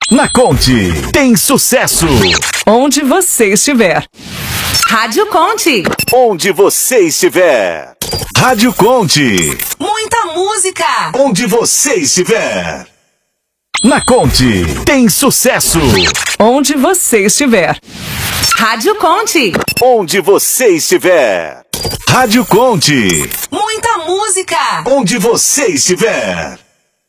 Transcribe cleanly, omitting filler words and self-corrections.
Na Conte, tem sucesso. Onde você estiver. Rádio Conte. Onde você estiver. Rádio Conte. Muita música. Onde você estiver. Na Conte, tem sucesso. Onde você estiver. Rádio Conte. Onde você estiver. Rádio Conte. Muita música. Onde você estiver.